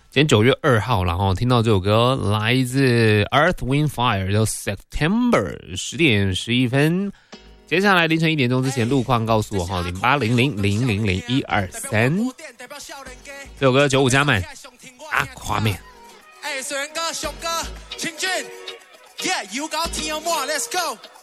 今天9月2号，然后听到这首歌来自 Earth, Wind, Fire 叫 September 10点11分。接下来凌晨1点钟之前路况告诉我哈0800000123。这首歌95加满Aquaman。 水哥熊哥秦俊 ，Yeah， you got 天幕 ，Let's go。